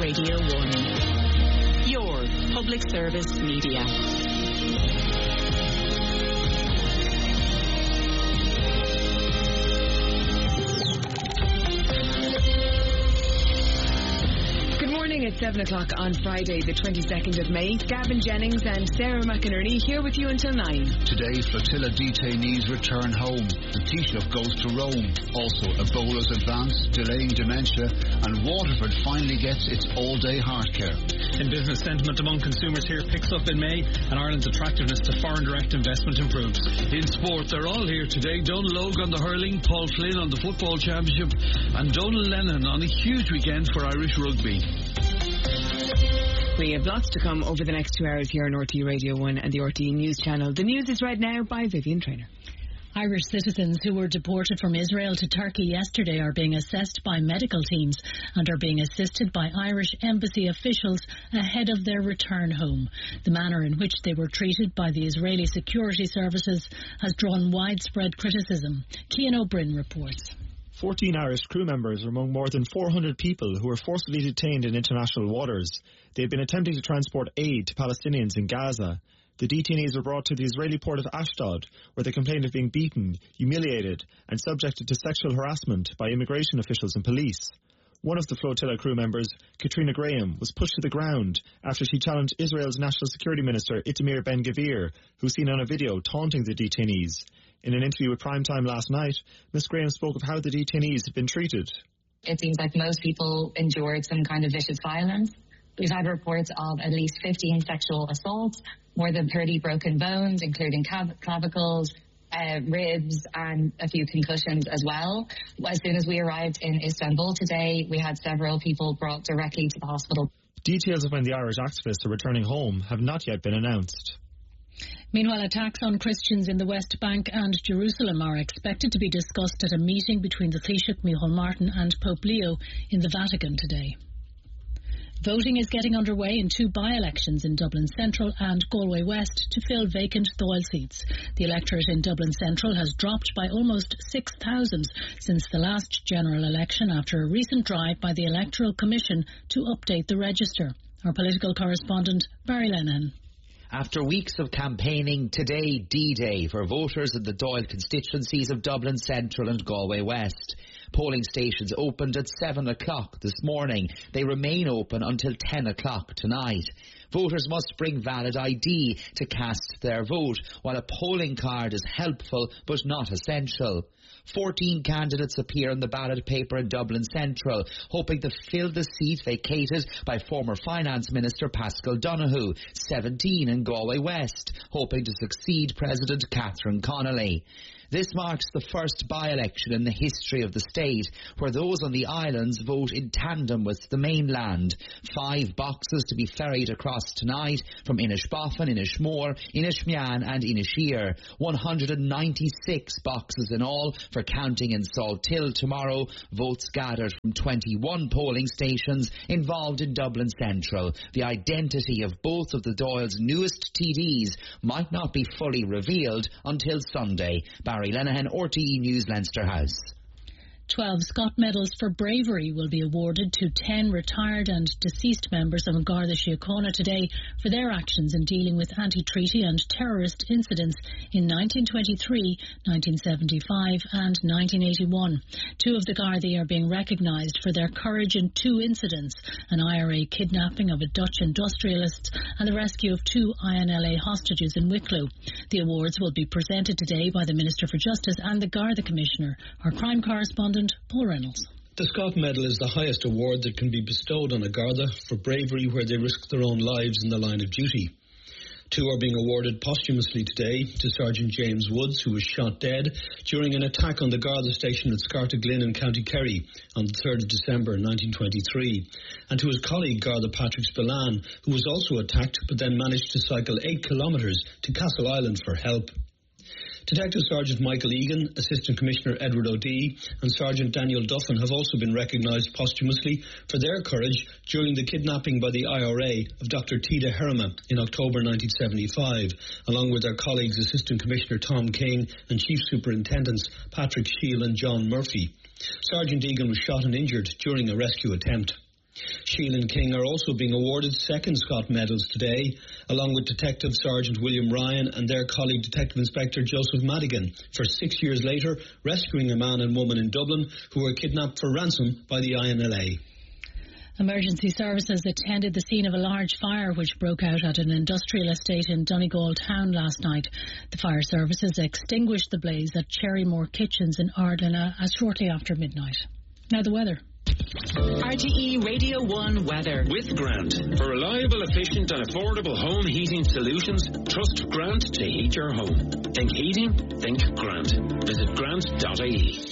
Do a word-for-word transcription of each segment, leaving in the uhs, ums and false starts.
Radio one. Your public service media. At seven o'clock on Friday, the twenty-second of May. Gavin Jennings and Sarah McInerney here with you until nine. Today, flotilla detainees return home. The Taoiseach goes to Rome. Also, Ebola's advance, delaying dementia, and Waterford finally gets its all-day heart care. In business, sentiment among consumers here picks up in May, and Ireland's attractiveness to foreign direct investment improves. In sport, they're all here today. Donal Logue on the hurling, Paul Flynn on the football championship, and Donal Lennon on a huge weekend for Irish rugby. We have lots to come over the next two hours here on R T Radio one and the R T News channel. The news is read now by Vivian Traynor. Irish citizens who were deported from Israel to Turkey yesterday are being assessed by medical teams and are being assisted by Irish embassy officials ahead of their return home. The manner in which they were treated by the Israeli security services has drawn widespread criticism. Cian O'Brien reports. fourteen Irish crew members are among more than four hundred people who were forcibly detained in international waters. They had been attempting to transport aid to Palestinians in Gaza. The detainees were brought to the Israeli port of Ashdod, where they complained of being beaten, humiliated and subjected to sexual harassment by immigration officials and police. One of the flotilla crew members, Katrina Graham, was pushed to the ground after she challenged Israel's National Security Minister Itamar Ben-Gvir, who's seen on a video taunting the detainees. In an interview with Primetime last night, Miss Graham spoke of how the detainees had been treated. It seems like most people endured some kind of vicious violence. We've had reports of at least fifteen sexual assaults, more than thirty broken bones, including cav- clavicles, uh, ribs, and a few concussions as well. As soon as we arrived in Istanbul today, we had several people brought directly to the hospital. Details of when the Irish activists are returning home have not yet been announced. Meanwhile, attacks on Christians in the West Bank and Jerusalem are expected to be discussed at a meeting between the Taoiseach Micheál Martin and Pope Leo in the Vatican today. Voting is getting underway in two by-elections in Dublin Central and Galway West to fill vacant Dáil seats. The electorate in Dublin Central has dropped by almost six thousand since the last general election after a recent drive by the Electoral Commission to update the register. Our political correspondent, Barry Lenihan. After weeks of campaigning, today D-Day for voters in the Dáil constituencies of Dublin Central and Galway West. Polling stations opened at seven o'clock this morning. They remain open until ten o'clock tonight. Voters must bring valid I D to cast their vote, while a polling card is helpful but not essential. fourteen candidates appear on the ballot paper in Dublin Central, hoping to fill the seat vacated by former Finance Minister Paschal Donoghue. seventeen in Galway West, hoping to succeed President Catherine Connolly. This marks the first by-election in the history of the state, where those on the islands vote in tandem with the mainland. Five boxes to be ferried across tonight from Inishbofin, Inishmore, Inishmean and Inisheer. one hundred ninety-six boxes in all for counting in Salthill tomorrow. Votes gathered from twenty-one polling stations involved in Dublin Central. The identity of both of the Dáil's newest T Ds might not be fully revealed until Sunday. Barry Lenihan, R T E News, Leinster House. Twelve Scott Medals for bravery will be awarded to ten retired and deceased members of Garda Síochána today for their actions in dealing with anti-treaty and terrorist incidents in nineteen twenty-three, nineteen seventy-five and nineteen eighty-one. Two of the Gardaí are being recognised for their courage in two incidents, an I R A kidnapping of a Dutch industrialist and the rescue of two I N L A hostages in Wicklow. The awards will be presented today by the Minister for Justice and the Garda Commissioner. Our crime correspondent, Paul Reynolds. The Scott Medal is the highest award that can be bestowed on a Garda for bravery where they risk their own lives in the line of duty. Two are being awarded posthumously today to Sergeant James Woods, who was shot dead during an attack on the Garda station at Scartaglin in County Kerry on the third of December nineteen twenty-three, and to his colleague Garda Patrick Spillane, who was also attacked but then managed to cycle eight kilometres to Castle Island for help. Detective Sergeant Michael Egan, Assistant Commissioner Edward O'Dea and Sergeant Daniel Duffin have also been recognised posthumously for their courage during the kidnapping by the I R A of Doctor Tida Herima in October nineteen seventy-five, along with their colleagues Assistant Commissioner Tom King and Chief Superintendents Patrick Shield and John Murphy. Sergeant Egan was shot and injured during a rescue attempt. Sheila and King are also being awarded second Scott medals today, along with Detective Sergeant William Ryan and their colleague Detective Inspector Joseph Madigan, for six years later rescuing a man and woman in Dublin who were kidnapped for ransom by the I N L A. Emergency services attended the scene of a large fire which broke out at an industrial estate in Donegal town last night. The fire services extinguished the blaze at Cherrymore Kitchens in Ardena as shortly after midnight. Now the weather. R T E Radio one weather. With Grant. For reliable, efficient and affordable home heating solutions, trust Grant to heat your home. Think heating, think Grant. Visit grant dot I E.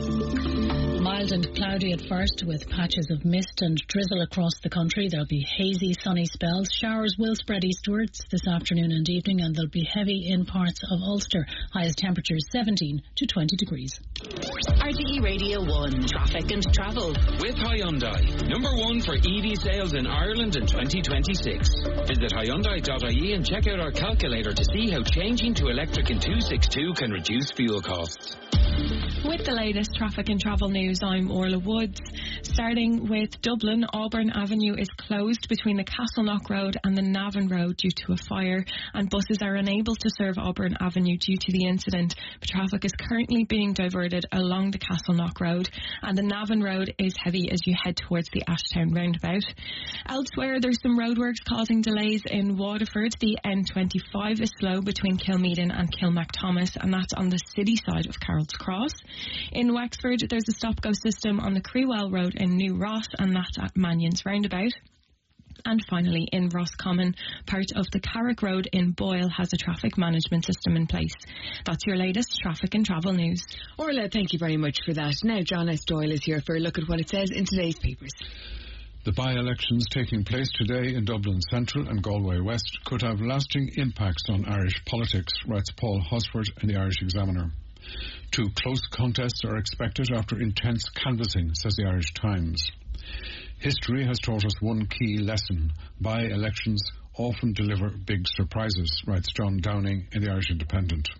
Mild and cloudy at first, with patches of mist and drizzle across the country. There'll be hazy, sunny spells. Showers will spread eastwards this afternoon and evening, and they'll be heavy in parts of Ulster. Highest temperatures seventeen to twenty degrees. R T E Radio one Traffic and Travel. With Hyundai, number one for E V sales in Ireland in twenty twenty-six. Visit hyundai dot I E and check out our calculator to see how changing to electric in two sixty-two can reduce fuel costs. With the latest traffic and travel news, I'm Orla Woods. Starting with Dublin, Auburn Avenue is closed between the Castleknock Road and the Navan Road due to a fire, and buses are unable to serve Auburn Avenue due to the incident. But traffic is currently being diverted along the Castleknock Road, and the Navan Road is heavy as you head towards the Ashtown roundabout. Elsewhere, there's some roadworks causing delays in Waterford. The N twenty-five is slow between Kilmeaden and Kilmacthomas, and that's on the city side of Carroll's Cross. In Wexford, there's a stop-go system on the Crewell Road in New Ross, and that's at Mannion's roundabout. And finally, in Roscommon, part of the Carrick Road in Boyle has a traffic management system in place. That's your latest traffic and travel news. Orla, thank you very much for that. Now John S. Doyle is here for a look at what it says in today's papers. The by-elections taking place today in Dublin Central and Galway West could have lasting impacts on Irish politics, writes Paul Hosford in the Irish Examiner. Two close contests are expected after intense canvassing, says the Irish Times. History has taught us one key lesson. By-elections often deliver big surprises, writes John Downing in the Irish Independent.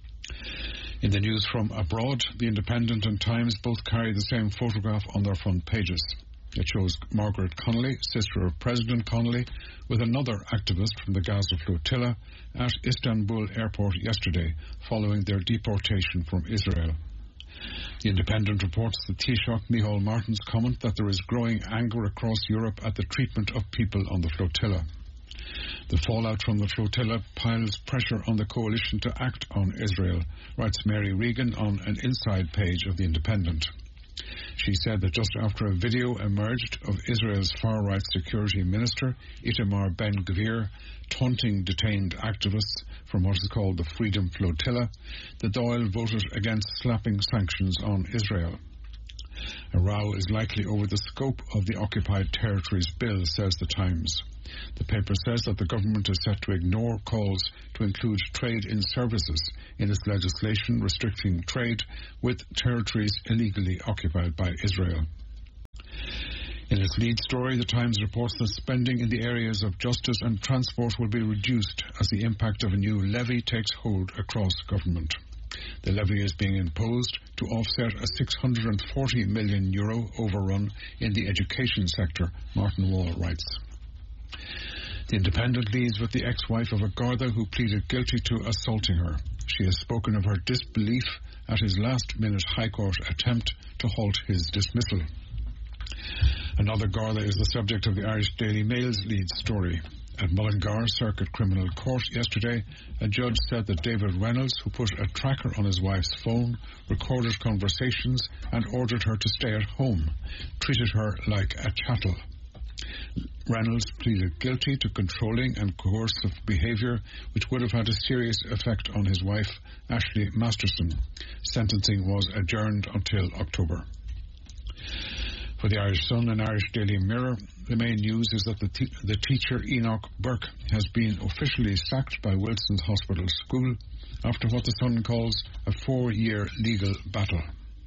In the news from abroad, the Independent and Times both carry the same photograph on their front pages. It shows Margaret Connolly, sister of President Connolly, with another activist from the Gaza flotilla at Istanbul airport yesterday, following their deportation from Israel. The Independent reports the Taoiseach Micheál Martin's comment that there is growing anger across Europe at the treatment of people on the flotilla. The fallout from the flotilla piles pressure on the coalition to act on Israel, writes Mary Regan on an inside page of The Independent. She said that just after a video emerged of Israel's far-right security minister, Itamar Ben-Gvir, taunting detained activists from what is called the Freedom Flotilla, the Dáil voted against slapping sanctions on Israel. A row is likely over the scope of the Occupied Territories Bill, says the Times. The paper says that the government is set to ignore calls to include trade in services in its legislation restricting trade with territories illegally occupied by Israel. In its lead story, the Times reports that spending in the areas of justice and transport will be reduced as the impact of a new levy takes hold across government. The levy is being imposed to offset a six hundred forty million euro overrun in the education sector, Martin Wall writes. The Independent leads with the ex-wife of a Garda who pleaded guilty to assaulting her. She has spoken of her disbelief at his last-minute High Court attempt to halt his dismissal. Another Garda is the subject of the Irish Daily Mail's lead story. At Mullingar Circuit Criminal Court yesterday, a judge said that David Reynolds, who put a tracker on his wife's phone, recorded conversations and ordered her to stay at home, treated her like a chattel. Reynolds pleaded guilty to controlling and coercive behaviour, which would have had a serious effect on his wife, Ashley Masterson. Sentencing was adjourned until October. For the Irish Sun and Irish Daily Mirror, the main news is that the, te- the teacher Enoch Burke has been officially sacked by Wilson's Hospital School after what the Sun calls a four-year legal battle.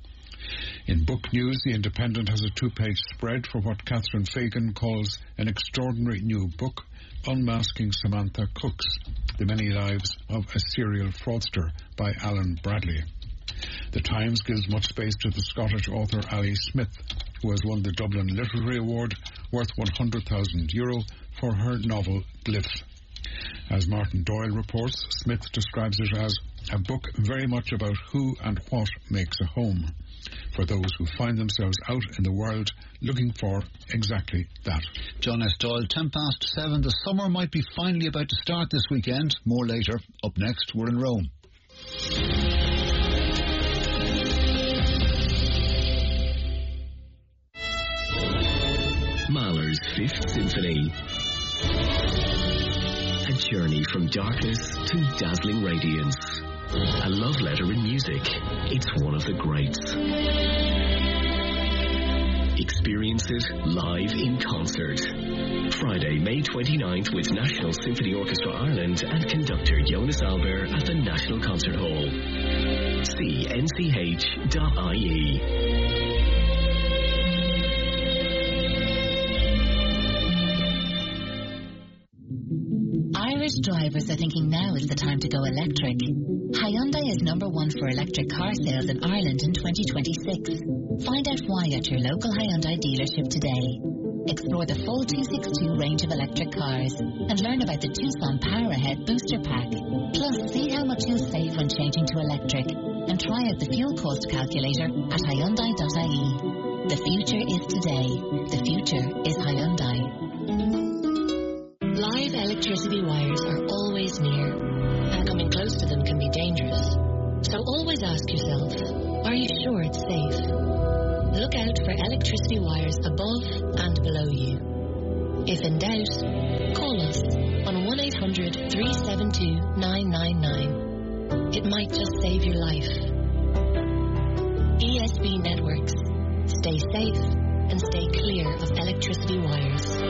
In book news, The Independent has a two-page spread for what Catherine Fagan calls an extraordinary new book, Unmasking Samantha Cooks, The Many Lives of a Serial Fraudster by Alan Bradley. The Times gives much space to the Scottish author Ali Smith, who has won the Dublin Literary Award worth one hundred thousand euro for her novel Glyph. As Martin Doyle reports, Smith describes it as a book very much about who and what makes a home, for those who find themselves out in the world looking for exactly that. John S. Doyle, ten past seven. The summer might be finally about to start this weekend. More later. Up next, we're in Rome. Mahler's Fifth Symphony. A journey from darkness to dazzling radiance. A love letter in music. It's one of the greats. Experience it live in concert. Friday, May twenty-ninth with National Symphony Orchestra Ireland and conductor Jonas Albert at the National Concert Hall. See n c h dot i e. Irish drivers are thinking now is the time to go electric. Hyundai is number one for electric car sales in Ireland in twenty twenty-six. Find out why at your local Hyundai dealership today. Explore the full two sixty-two range of electric cars and learn about the Tucson Power Ahead Booster Pack. Plus, see how much you'll save when changing to electric and try out the fuel cost calculator at hyundai dot i e. The future is today. The future is Hyundai. Live electricity wires are always near, and coming close to them can be dangerous. So always ask yourself, are you sure it's safe? Look out for electricity wires above and below you. If in doubt, call us on one eight hundred, three seven two, nine nine nine. It might just save your life. E S B Networks. Stay safe and stay clear of electricity wires.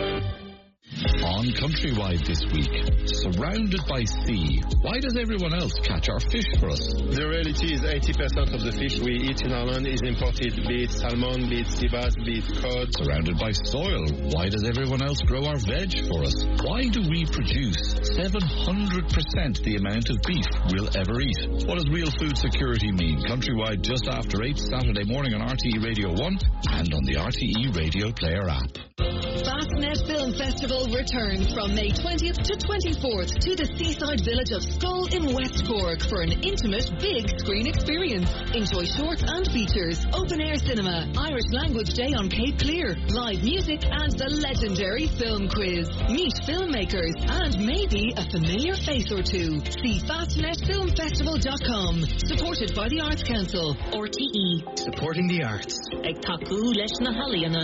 On Countrywide this week, surrounded by sea, why does everyone else catch our fish for us? The reality is eighty percent of the fish we eat in Ireland is imported, be it salmon, be it sea bass, be it cod. Surrounded by soil, why does everyone else grow our veg for us? Why do we produce seven hundred percent the amount of beef we'll ever eat? What does real food security mean? Countrywide just after eight, Saturday morning on R T E Radio one and on the R T E Radio Player app. Fastnet Film Festival returns from May twentieth to twenty-fourth to the seaside village of Skull in West Cork for an intimate big screen experience. Enjoy shorts and features, open air cinema, Irish Language Day on Cape Clear, live music and the legendary film quiz. Meet filmmakers and maybe a familiar face or two. See fastnet film festival dot com. Supported by the Arts Council. R T E. Supporting the arts. Ag taku leis na haliana.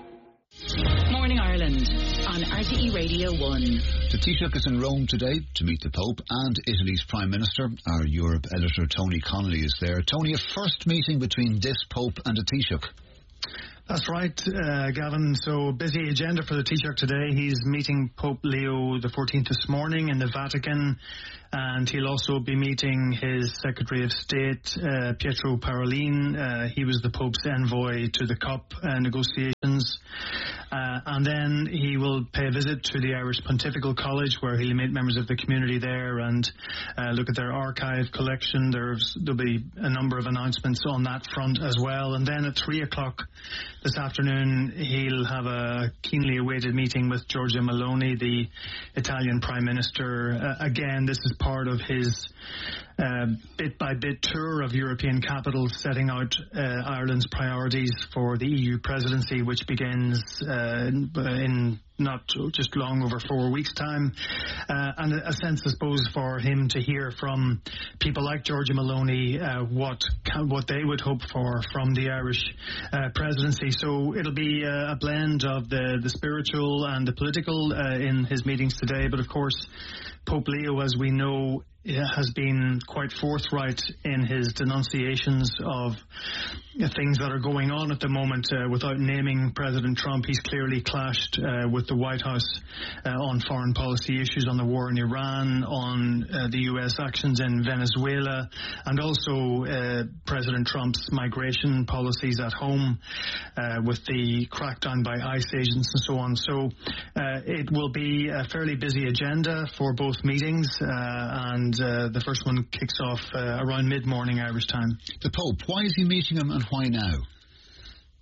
Morning Ireland on R T E Radio one. The Taoiseach is in Rome today to meet the Pope and Italy's Prime Minister. Our Europe editor Tony Connolly is there. Tony, a first meeting between this Pope and the Taoiseach. That's right, uh, Gavin. So busy agenda for the Taoiseach today. He's meeting Pope Leo the fourteenth this morning in the Vatican, and he'll also be meeting his Secretary of State, uh, Pietro Parolin. Uh, he was the Pope's envoy to the COP uh, negotiations. Uh, and then he will pay a visit to the Irish Pontifical College, where he'll meet members of the community there and uh, look at their archive collection. There's, there'll be a number of announcements on that front as well. And then at three o'clock this afternoon, he'll have a keenly awaited meeting with Giorgia Meloni, the Italian Prime Minister. Uh, again, this is part of his uh, bit-by-bit tour of European capitals, setting out uh, Ireland's priorities for the E U presidency, which begins uh, in not just long over four weeks' time, uh, and a sense, I suppose, for him to hear from people like Giorgia Meloni uh, what what they would hope for from the Irish uh, presidency. So it'll be uh, a blend of the, the spiritual and the political uh, in his meetings today, but of course Pope Leo, as we know, has been quite forthright in his denunciations of things that are going on at the moment. Uh, without naming President Trump, he's clearly clashed uh, with the White House uh, on foreign policy issues, on the war in Iran, on uh, the U S actions in Venezuela, and also uh, President Trump's migration policies at home uh, with the crackdown by ICE agents and so on. So uh, it will be a fairly busy agenda for both meetings, uh, and Uh, the first one kicks off uh, around mid-morning Irish time. The Pope, why is he meeting him and why now?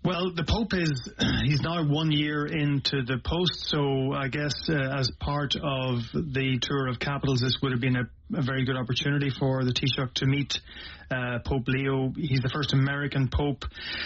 Well, the Pope is, he's now one year into the post, so I guess uh, as part of the tour of capitals, this would have been a, a very good opportunity for the Taoiseach to meet uh, Pope Leo. He's the first American Pope.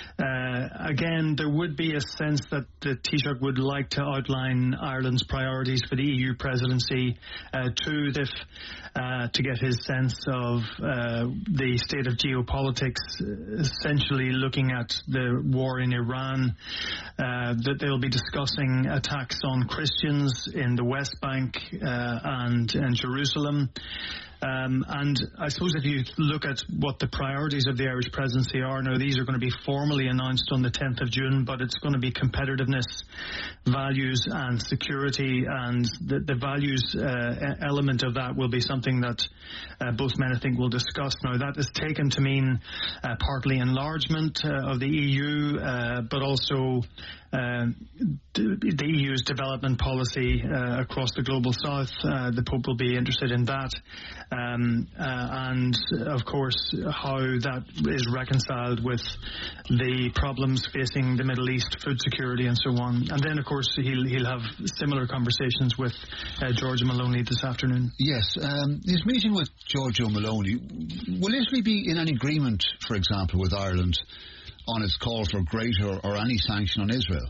Uh, again, there would be a sense that the Taoiseach would like to outline Ireland's priorities for the E U presidency uh, to the uh, to get his sense of uh, the state of geopolitics, essentially looking at the war in Iran, uh, that they'll be discussing attacks on Christians in the West Bank uh, and in Jerusalem. Um, and I suppose if you look at what the priorities of the Irish presidency are, now these are going to be formally announced on the tenth of June, but it's going to be competitiveness, values and security, and the, the values uh, element of that will be something that uh, both men I think will discuss. Now that is taken to mean uh, partly enlargement uh, of the E U, uh, but also Uh, the E U's development policy uh, across the global south. Uh, the Pope will be interested in that. Um, uh, and, of course, how that is reconciled with the problems facing the Middle East, food security and so on. And then, of course, he'll, he'll have similar conversations with uh, Giorgia Meloni this afternoon. Yes. Um, his meeting with Giorgio Meloni, will Italy be in any agreement, for example, with Ireland on its call for greater or any sanction on Israel?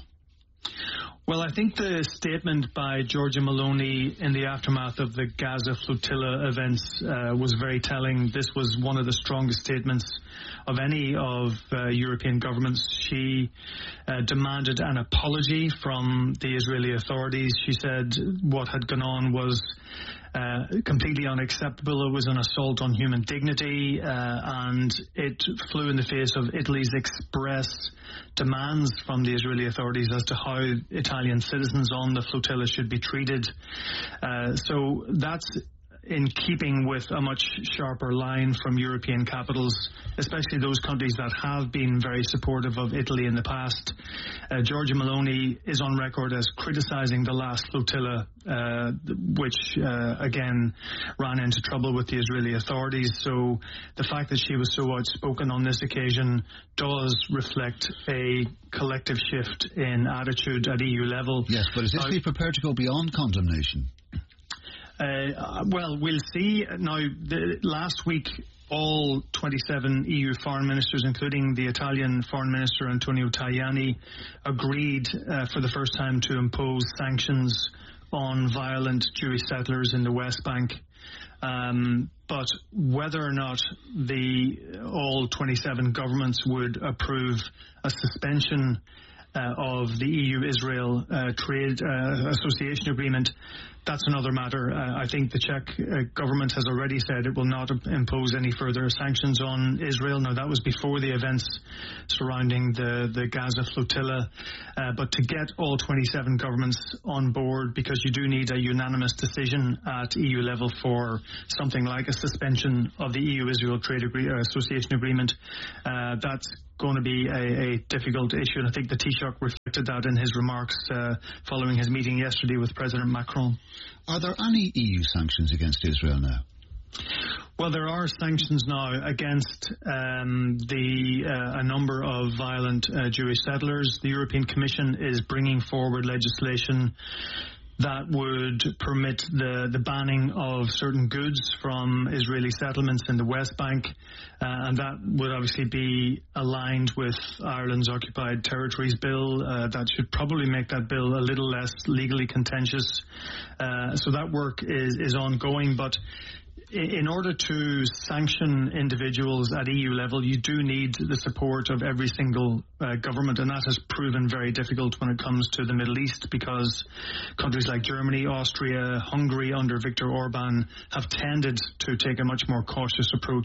Well, I think the statement by Giorgia Meloni in the aftermath of the Gaza flotilla events uh, was very telling. This was one of the strongest statements of any of uh, European governments. She uh, demanded an apology from the Israeli authorities. She said what had gone on was Uh, completely unacceptable. It was an assault on human dignity, uh, and it flew in the face of Italy's express demands from the Israeli authorities as to how Italian citizens on the flotilla should be treated. Uh, so that's in keeping with a much sharper line from European capitals, especially those countries that have been very supportive of Italy in the past. Uh, Giorgia Meloni is on record as criticising the last flotilla, uh, which, uh, again, ran into trouble with the Israeli authorities. So the fact that she was so outspoken on this occasion does reflect a collective shift in attitude at E U level. Yes, but is Italy uh, prepared to go beyond condemnation? Uh, well, we'll see. Now, the, last week, all twenty-seven E U foreign ministers, including the Italian foreign minister Antonio Tajani, agreed uh, for the first time to impose sanctions on violent Jewish settlers in the West Bank. Um, but whether or not the all twenty-seven governments would approve a suspension uh, of the E U-Israel uh, Trade uh, Association Agreement, that's another matter. Uh, I think the Czech uh, government has already said it will not impose any further sanctions on Israel. Now, that was before the events surrounding the, the Gaza flotilla. Uh, but to get all twenty-seven governments on board, because you do need a unanimous decision at E U level for something like a suspension of the E U-Israel Trade Agree- uh, Association Agreement, uh, that's going to be a, a difficult issue. And I think the Taoiseach reflected that in his remarks uh, following his meeting yesterday with President Macron. Are there any E U sanctions against Israel now? Well, there are sanctions now against um, the uh, a number of violent uh, Jewish settlers. The European Commission is bringing forward legislation that would permit the, the banning of certain goods from Israeli settlements in the West Bank, uh, and that would obviously be aligned with Ireland's Occupied Territories Bill. Uh, that should probably make that bill a little less legally contentious. Uh, so that work is, is ongoing, but in order to sanction individuals at E U level, you do need the support of every single uh, government, and that has proven very difficult when it comes to the Middle East, because countries like Germany, Austria, Hungary under Viktor Orban have tended to take a much more cautious approach.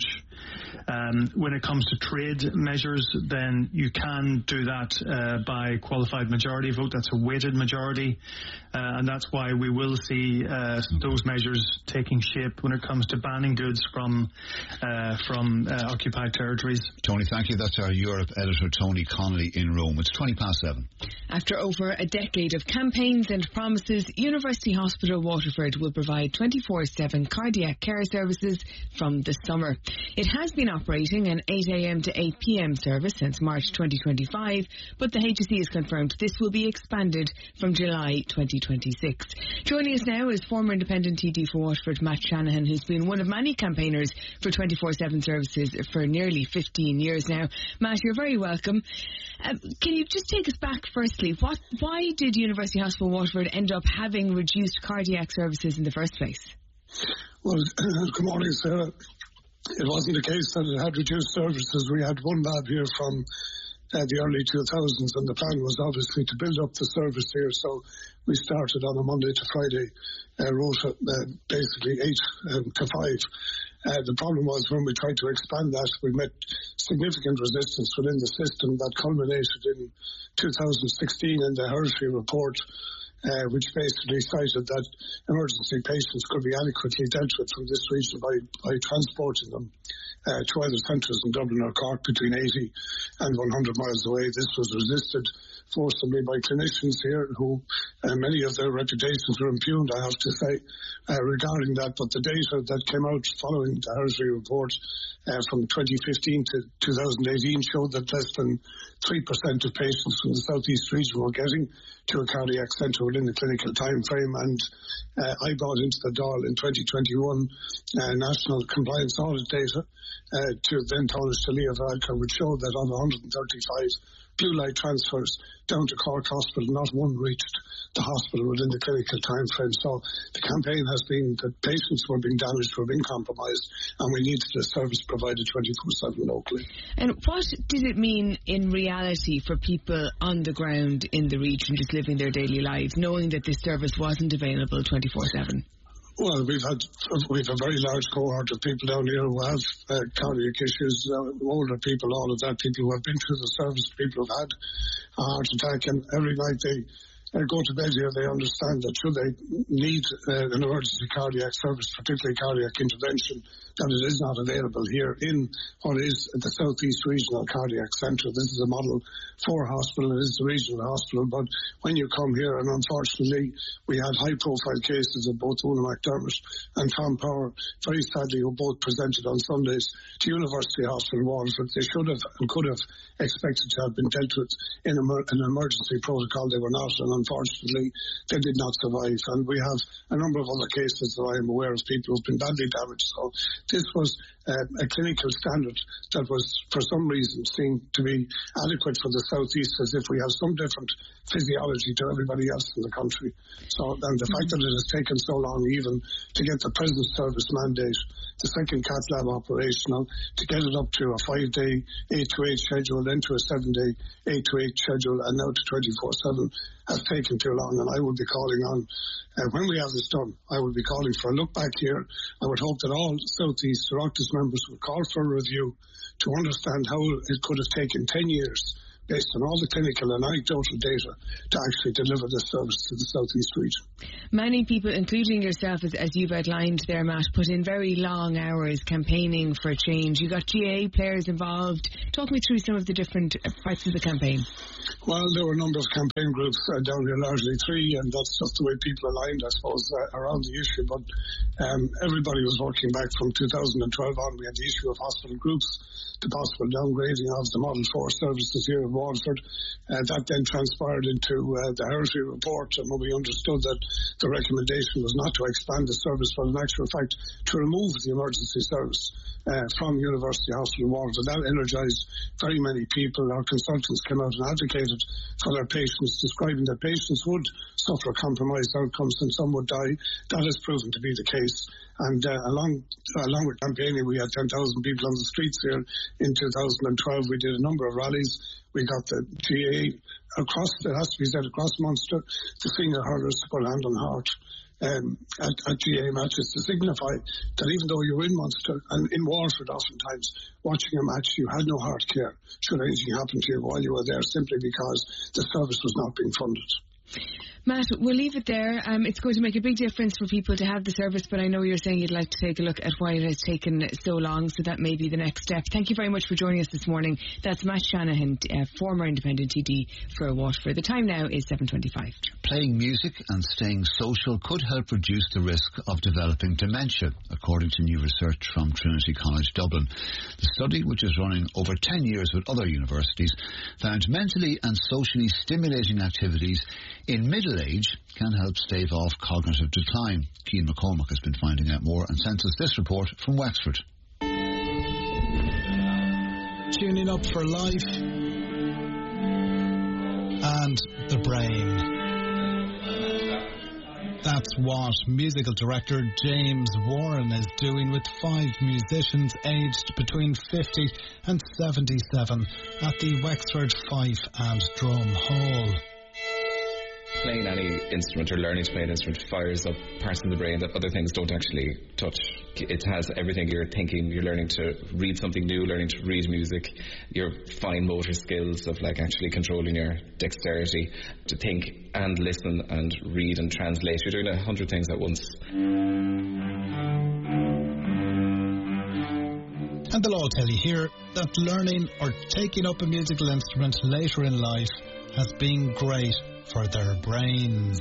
Um, when it comes to trade measures, then you can do that uh, by qualified majority vote. That's a weighted majority, uh, and that's why we will see uh, those measures taking shape when it comes comes to banning goods from uh, from uh, occupied territories. Tony, thank you. That's our Europe editor, Tony Connolly, in Rome. It's twenty past seven. After over a decade of campaigns and promises, University Hospital Waterford will provide twenty-four seven cardiac care services from the summer. It has been operating an eight a m to eight p m service since March twenty twenty-five, but the H S E has confirmed this will be expanded from July twenty twenty-six. Joining us now is former Independent T D for Waterford, Matt Shanahan, who's been one of many campaigners for twenty-four seven services for nearly fifteen years now. Matt, you're very welcome. Um, can you just take us back firstly? What, why did University Hospital Waterford end up having reduced cardiac services in the first place? Well, good morning, Sarah. It wasn't the case that it had reduced services. We had one lab here from uh, the early two thousands, and the plan was obviously to build up the service here. So we started on a Monday to Friday uh, rota, uh, basically eight um, to five. Uh, the problem was when we tried to expand that, we met significant resistance within the system that culminated in two thousand sixteen in the Hershey report, uh, which basically cited that emergency patients could be adequately dealt with from this region by, by transporting them uh, to either centres in Dublin or Cork between eighty and one hundred miles away. This was resisted forcibly by clinicians here who uh, many of their reputations were impugned, I have to say, uh, regarding that. But the data that came out following the Hershey report uh, from twenty fifteen to two thousand eighteen showed that less than three percent of patients from the southeast region were getting to a cardiac centre within the clinical time frame. And uh, I brought into the Dáil in twenty twenty-one uh, national compliance audit data uh, to then Tánaiste to Leo Varadkar, which showed that on one hundred thirty-five blue light transfers down to Cork Hospital, not one reached the hospital within the clinical time frame. So the campaign has been that patients were being damaged, were being compromised, and we needed a service provided twenty-four seven locally. And what did it mean in reality for people on the ground in the region just living their daily lives, knowing that this service wasn't available twenty-four seven? Well, we've had we've a very large cohort of people down here who have uh, cardiac issues, uh, older people, all of that, people who have been through the service, people who've had a heart attack, and every night they uh, go to bed here, they understand that should they need uh, an emergency cardiac service, particularly cardiac intervention, that it is not available here in what is the Southeast Regional Cardiac Centre. This is a Model four hospital, it is the regional hospital, but when you come here, and unfortunately we had high-profile cases of both Una McDermott and Tom Power, very sadly, who both presented on Sundays to University Hospital Waterford. They should have and could have expected to have been dealt with in an emergency protocol. They were not, and unfortunately they did not survive. And we have a number of other cases that I am aware of, people who've been badly damaged. So this was uh, a clinical standard that was, for some reason, seen to be adequate for the Southeast, as if we have some different physiology to everybody else in the country. So, and the mm-hmm. fact that it has taken so long even to get the present service mandate, the second cath lab operational, to get it up to a five-day eight to eight schedule, then to a seven-day eight to eight schedule, and now to twenty-four seven, has taken too long. And I will be calling on, uh, when we have this done, I will be calling for a look back here. I would hope that all Southeast Oireachtas members would call for a review to understand how it could have taken ten years, based on all the clinical and anecdotal data, to actually deliver this service to the Southeast region. Many people, including yourself, as, as you've outlined there, Matt, put in very long hours campaigning for change. You got G A A players involved. Talk me through some of the different parts of the campaign. Well, there were a number of campaign groups uh, down here, largely three, and that's just the way people aligned, I suppose, uh, around the issue. But um, everybody was working back from two thousand twelve on. We had the issue of hospital groups, the possible downgrading of the Model four services here in Waterford. Uh, that then transpired into uh, the Hershey report, and when we understood that the recommendation was not to expand the service, but in actual fact to remove the emergency service uh, from University Hospital Waterford. That energised very many people. Our consultants came out and advocated for their patients, describing that patients would suffer compromised outcomes and some would die. That has proven to be the case. And uh, along along with campaigning, we had ten thousand people on the streets here in two thousand twelve. We did a number of rallies. We got the G A A across, it has to be said, across Munster, the senior hurlers to put hand on heart um, at, at G A A matches to signify that even though you were in Munster and in Waterford oftentimes, watching a match, you had no heart care should anything happen to you while you were there, simply because the service was not being funded. Matt, we'll leave it there. Um, it's going to make a big difference for people to have the service, but I know you're saying you'd like to take a look at why it has taken so long, so that may be the next step. Thank you very much for joining us this morning. That's Matt Shanahan, uh, former independent T D for Waterford. The time now is seven twenty-five. Playing music and staying social could help reduce the risk of developing dementia, according to new research from Trinity College Dublin. The study, which is running over ten years with other universities, found mentally and socially stimulating activities in middle age can help stave off cognitive decline. Cian McCormack has been finding out more and sent us this report from Wexford. Tuning up for life and the brain. That's what musical director James Warren is doing with five musicians aged between fifty and seventy-seven at the Wexford Fife and Drum Hall. Playing any instrument or learning to play an instrument fires up parts of the brain that other things don't actually touch. It has everything you're thinking. You're learning to read something new, learning to read music, your fine motor skills of like actually controlling your dexterity to think and listen and read and translate. You're doing a hundred things at once. And they'll all tell you here that learning or taking up a musical instrument later in life has been great for their brains.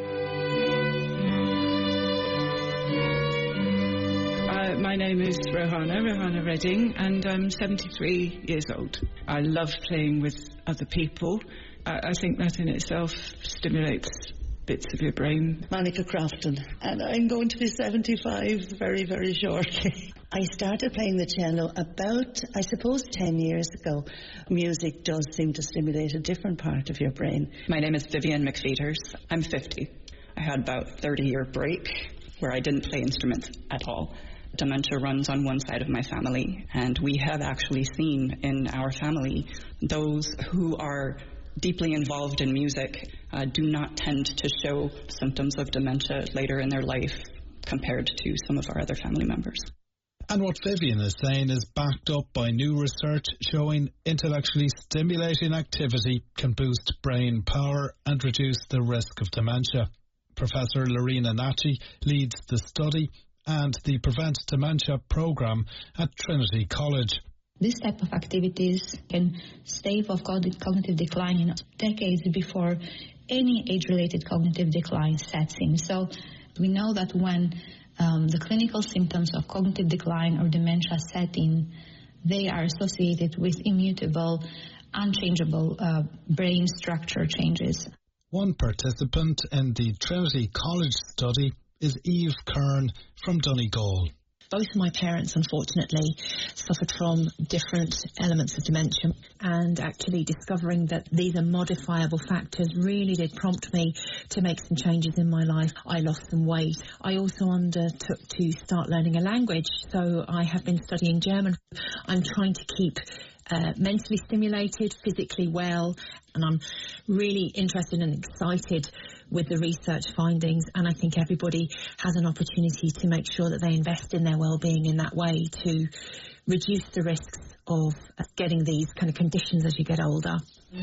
Uh, my name is Rohana, Rohana Redding, and I'm seventy-three years old. I love playing with other people. I, I think that in itself stimulates bits of your brain. Monica Crofton, and I'm going to be seventy-five very, very shortly. I started playing the cello about, I suppose, ten years ago. Music does seem to stimulate a different part of your brain. My name is Vivian McPheeters. I'm fifty. I had about a thirty-year break where I didn't play instruments at all. Dementia runs on one side of my family, and we have actually seen in our family those who are deeply involved in music uh, do not tend to show symptoms of dementia later in their life compared to some of our other family members. And what Vivian is saying is backed up by new research showing intellectually stimulating activity can boost brain power and reduce the risk of dementia. Professor Lorena Nachi leads the study and the Prevent Dementia programme at Trinity College. This type of activities can stave off cognitive decline in decades before any age-related cognitive decline sets in. So we know that when um, the clinical symptoms of cognitive decline or dementia set in, they are associated with immutable, unchangeable uh, brain structure changes. One participant in the Trinity College study is Eve Kern from Donegal. Both of my parents, unfortunately, suffered from different elements of dementia, and actually discovering that these are modifiable factors really did prompt me to make some changes in my life. I lost some weight. I also undertook to start learning a language, so I have been studying German. I'm trying to keep uh, mentally stimulated, physically well, and I'm really interested and excited with the research findings, and I think everybody has an opportunity to make sure that they invest in their well-being in that way to reduce the risks of getting these kind of conditions as you get older.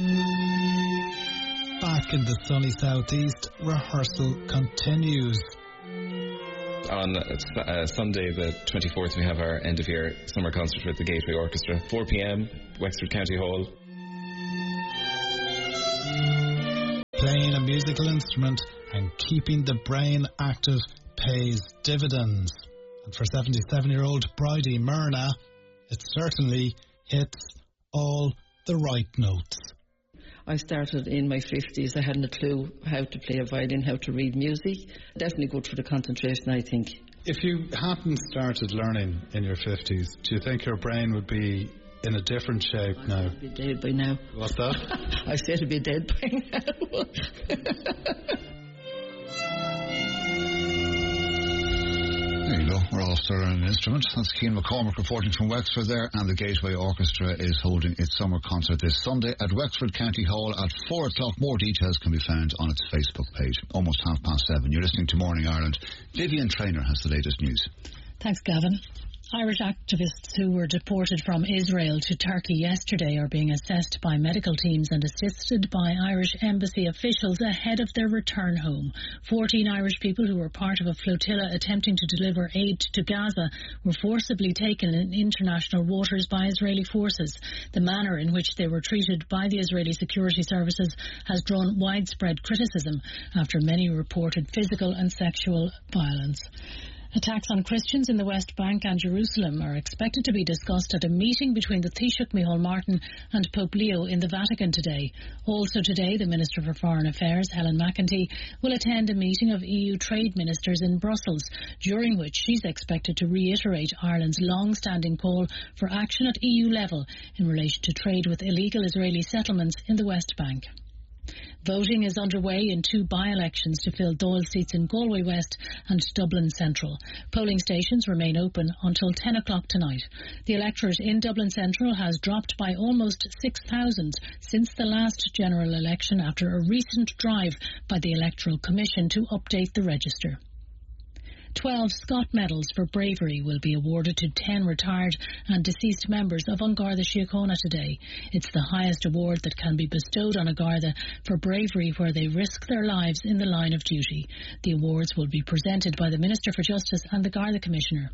Back in the sunny southeast, rehearsal continues. On uh, Sunday the twenty-fourth we have our end of year summer concert with the Gateway Orchestra, four p.m, Wexford County Hall. Playing a musical instrument and keeping the brain active pays dividends. And for seventy-seven-year-old Bridie Myrna, it certainly hits all the right notes. I started in my fifties. I hadn't a clue how to play a violin, how to read music. Definitely good for the concentration, I think. If you hadn't started learning in your fifties, do you think your brain would be in a different shape now? I'd be dead by now. What's that? I said it'd be dead by now. There you go, we're all still learning an instrument. That's Cian McCormack reporting from Wexford there, and the Gateway Orchestra is holding its summer concert this Sunday at Wexford County Hall at four o'clock. More details can be found on its Facebook page. Almost half past seven. You're listening to Morning Ireland. Vivian Traynor has the latest news. Thanks, Gavin. Irish activists who were deported from Israel to Turkey yesterday are being assessed by medical teams and assisted by Irish embassy officials ahead of their return home. Fourteen Irish people who were part of a flotilla attempting to deliver aid to Gaza were forcibly taken in international waters by Israeli forces. The manner in which they were treated by the Israeli security services has drawn widespread criticism after many reported physical and sexual violence. Attacks on Christians in the West Bank and Jerusalem are expected to be discussed at a meeting between the Taoiseach Micheál Martin and Pope Leo in the Vatican today. Also today, the Minister for Foreign Affairs, Helen McEntee, will attend a meeting of E U trade ministers in Brussels, during which she's expected to reiterate Ireland's long-standing call for action at E U level in relation to trade with illegal Israeli settlements in the West Bank. Voting is underway in two by-elections to fill Dáil seats in Galway West and Dublin Central. Polling stations remain open until ten o'clock tonight. The electorate in Dublin Central has dropped by almost six thousand since the last general election after a recent drive by the Electoral Commission to update the register. Twelve Scott Medals for bravery will be awarded to ten retired and deceased members of An Garda Síochána today. It's the highest award that can be bestowed on a Garda for bravery where they risk their lives in the line of duty. The awards will be presented by the Minister for Justice and the Garda Commissioner.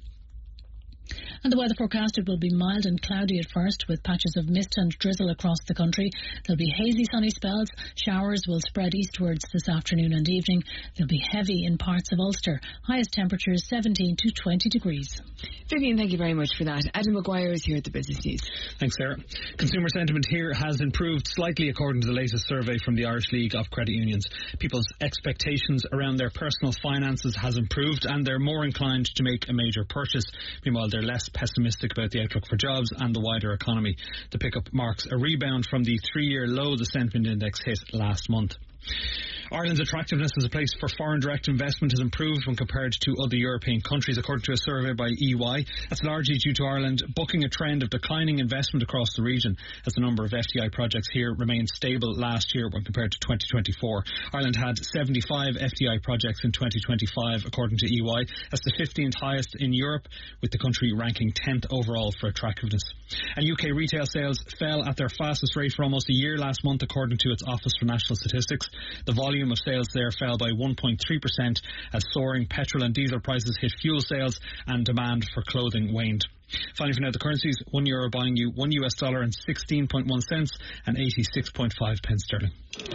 And the weather forecast, it will be mild and cloudy at first with patches of mist and drizzle across the country. There'll be hazy sunny spells. Showers will spread eastwards this afternoon and evening. They'll be heavy in parts of Ulster. Highest temperatures seventeen to twenty degrees. Vivian, thank you very much for that. Adam Maguire is here at the Business News. Thanks, Sarah. Consumer sentiment here has improved slightly according to the latest survey from the Irish League of Credit Unions. People's expectations around their personal finances has improved and they're more inclined to make a major purchase. Meanwhile, they're less pessimistic about the outlook for jobs and the wider economy. The pickup marks a rebound from the three-year low the sentiment index hit last month. Ireland's attractiveness as a place for foreign direct investment has improved when compared to other European countries, according to a survey by E Y. That's largely due to Ireland bucking a trend of declining investment across the region, as the number of F D I projects here remained stable last year when compared to twenty twenty-four. Ireland had seventy-five F D I projects in twenty twenty-five, according to E Y. That's the fifteenth highest in Europe, with the country ranking tenth overall for attractiveness. And U K retail sales fell at their fastest rate for almost a year last month, according to its Office for National Statistics. The volume of sales there fell by one point three percent as soaring petrol and diesel prices hit fuel sales and demand for clothing waned. Finally, for now, the currencies: one euro buying you one U S dollar and sixteen point one cents and eighty-six point five pence sterling.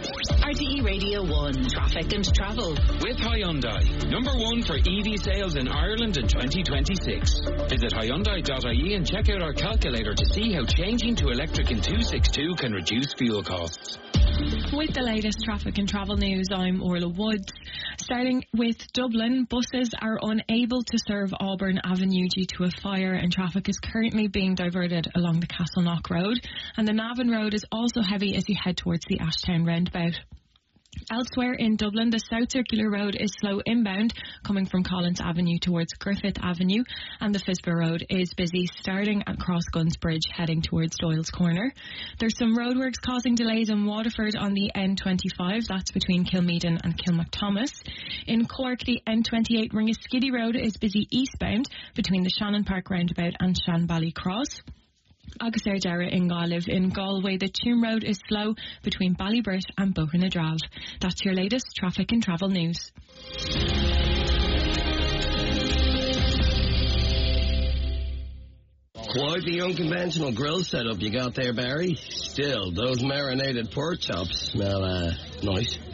R T E Radio one, traffic and travel. With Hyundai, number one for E V sales in Ireland in twenty twenty-six. Visit Hyundai dot I E and check out our calculator to see how changing to electric in two sixty-two can reduce fuel costs. With the latest traffic and travel news, I'm Orla Woods. Starting with Dublin, buses are unable to serve Auburn Avenue due to a fire and traffic is currently being diverted along the Castleknock Road. And the Navan Road is also heavy as you head towards the Ashtown roundabout. Elsewhere in Dublin, the South Circular Road is slow inbound, coming from Collins Avenue towards Griffith Avenue, and the Fisba Road is busy starting at Crossguns Bridge heading towards Doyle's Corner. There's some roadworks causing delays in Waterford on the N twenty-five, that's between Kilmeaden and Kilmacthomas. In Cork, the N twenty-eight Ringaskiddy Road is busy eastbound between the Shannon Park roundabout and Shanbally Cross. Agus ar dara in Galway. In Galway, the Tuam Road is slow between Ballybrit and Bohernadrav. That's your latest traffic and travel news. Quite the unconventional grill setup you got there, Barry. Still, those marinated pork chops smell uh, nice.